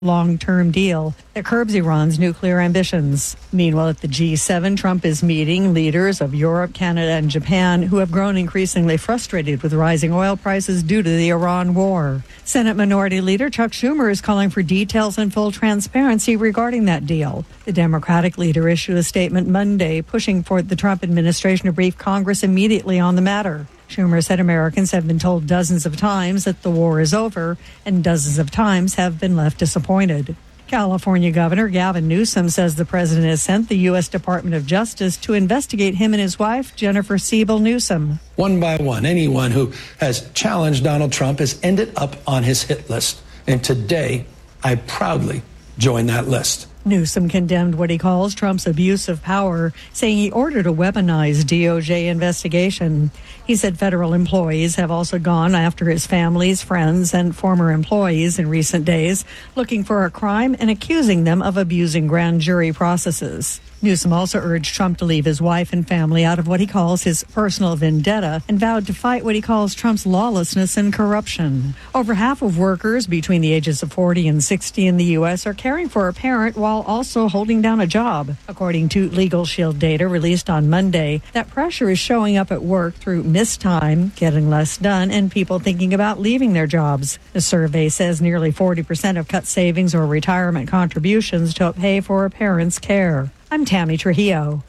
long-term deal that curbs Iran's nuclear ambitions. Meanwhile, at the G7, Trump is meeting leaders of Europe, Canada, and Japan who have grown increasingly frustrated with rising oil prices due to the Iran war. Senate Minority Leader Chuck Schumer is calling for details and full transparency regarding that deal. The Democratic leader issued a statement Monday pushing for the Trump administration to brief Congress immediately on the matter. Schumer said Americans have been told dozens of times that the war is over and dozens of times have been left disappointed. California Governor Gavin Newsom says the president has sent the U.S. Department of Justice to investigate him and his wife, Jennifer Siebel Newsom. One by one, anyone who has challenged Donald Trump has ended up on his hit list. And today, I proudly join that list. Newsom condemned what he calls Trump's abuse of power, saying he ordered a weaponized DOJ investigation. He said federal employees have also gone after his family's friends and former employees in recent days, looking for a crime and accusing them of abusing grand jury processes. Newsom also urged Trump to leave his wife and family out of what he calls his personal vendetta and vowed to fight what he calls Trump's lawlessness and corruption. Over half of workers between the ages of 40 and 60 in the U.S. are caring for a parent while also holding down a job. According to Legal Shield data released on Monday, that pressure is showing up at work through missed time, getting less done, and people thinking about leaving their jobs. The survey says nearly 40% have cut savings or retirement contributions to pay for a parent's care. I'm Tammy Trujillo.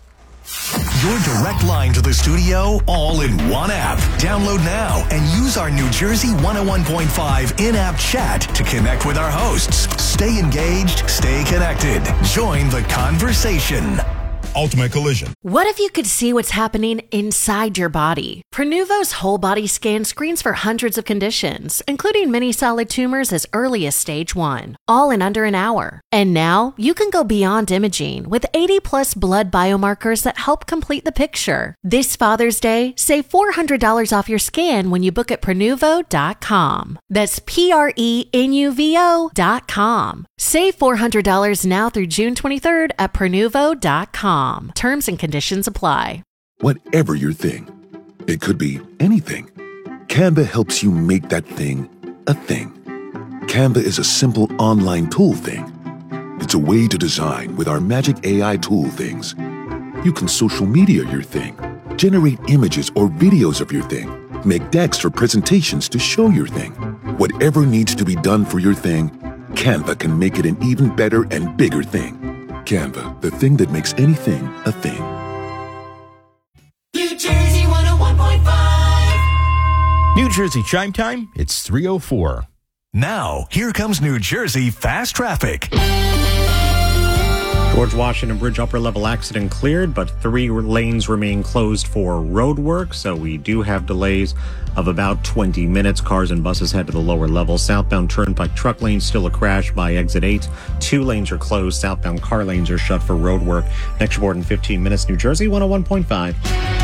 Your direct line to the studio, all in one app. Download now and use our New Jersey 101.5 in-app chat to connect with our hosts. Stay engaged, stay connected. Join the conversation. Ultimate Collision. What if you could see what's happening inside your body? Prenuvo's whole body scan screens for hundreds of conditions, including many solid tumors as early as stage 1, all in under an hour. And now you can go beyond imaging with 80 plus blood biomarkers that help complete the picture. This Father's Day, save $400 off your scan when you book at Prenuvo.com. That's Prenuvo.com. Save $400 now through June 23rd at Prenuvo.com. Terms and conditions apply. Whatever your thing, it could be anything. Canva helps you make that thing a thing. Canva is a simple online tool thing. It's a way to design with our magic AI tool things. You can social media your thing, generate images or videos of your thing, make decks for presentations to show your thing. Whatever needs to be done for your thing, Canva can make it an even better and bigger thing. Canva, the thing that makes anything a thing. New Jersey 101.5. New Jersey Chime Time, it's 3:04. Now, here comes New Jersey Fast Traffic. George Washington Bridge upper level accident cleared, but 3 lanes remain closed for road work, so we do have delays of about 20 minutes. Cars and buses head to the lower level. Southbound Turnpike truck lane still a crash by exit 8. 2 lanes are closed. Southbound car lanes are shut for road work. Next report in 15 minutes. New Jersey 101.5.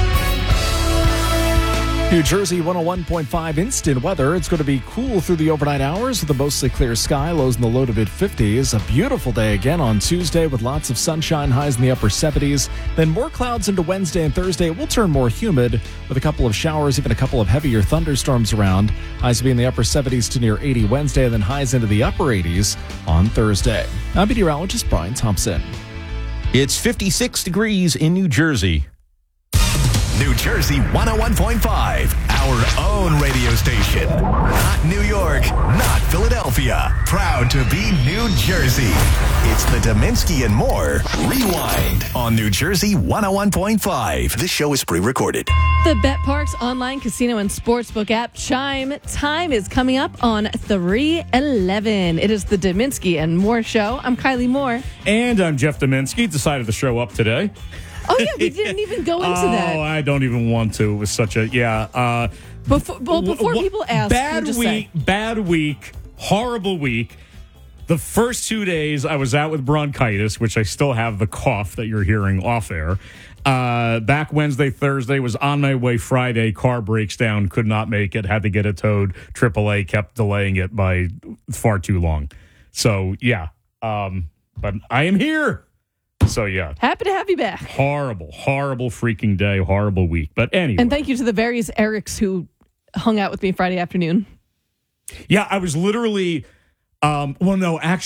New Jersey 101.5 instant weather. It's going to be cool through the overnight hours with a mostly clear sky, lows in the low to mid-50s. A beautiful day again on Tuesday with lots of sunshine, highs in the upper 70s. Then more clouds into Wednesday and Thursday. It will turn more humid with a couple of showers, even a couple of heavier thunderstorms around. Highs will be in the upper 70s to near 80 Wednesday, and then highs into the upper 80s on Thursday. I'm meteorologist Brian Thompson. It's 56 degrees in New Jersey. New Jersey 101.5, our own radio station. Not New York, not Philadelphia. Proud to be New Jersey. It's the Dominski and More Rewind on New Jersey 101.5. This show is pre-recorded. The BetParx online casino and sportsbook app Chime time is coming up on 3/11. It is the Dominski and More show. I'm Kylie Moore. And I'm Jeff Dominski. Decided to show up today. Oh, yeah, we didn't even go into that. Oh, I don't even want to. It was such a, Before people ask, bad week, horrible week. The first 2 days I was out with bronchitis, which I still have the cough that you're hearing off air. Back Wednesday, Thursday, was on my way Friday. Car breaks down, could not make it, had to get it towed. AAA kept delaying it by far too long. So, yeah. But I am here. So, yeah. Happy to have you back. Horrible freaking day, horrible week. But anyway. And thank you to the various Erics who hung out with me Friday afternoon. Yeah, I was literally, actually.